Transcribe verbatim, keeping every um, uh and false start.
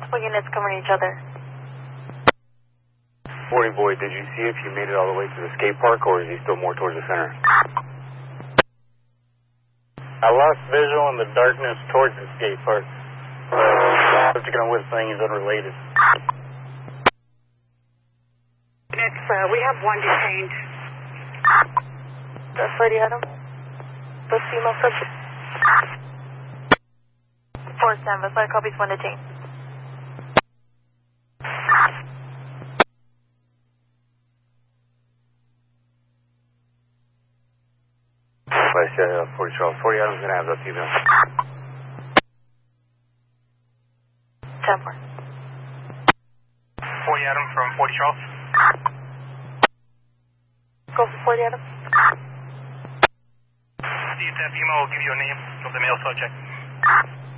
Multiple units covering each other. Morning, boy. Did you see if you made it all the way to the skate park, or is he still more towards the center? I lost visual in the darkness towards the skate park. Uh, particular with thing is unrelated. It's, uh, we have one detained. That's Freddie Adam. The female subject. Four seven, five copies, one detained. Place uh, forty Charles. forty Adams gonna have that female. ten four. forty Adam from forty Charles. Go for forty Adam. See if that female will give you a name of the male subject.